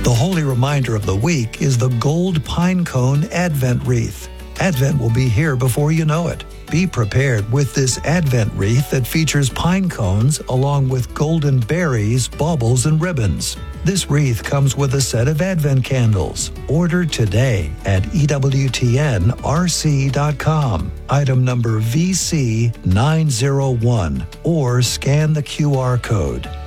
The holy reminder of the week is the Gold Pine Cone Advent Wreath. Advent will be here before you know it. Be prepared with this Advent wreath that features pine cones along with golden berries, baubles, and ribbons. This wreath comes with a set of Advent candles. Order today at EWTNRC.com, item number VC901, or scan the QR code.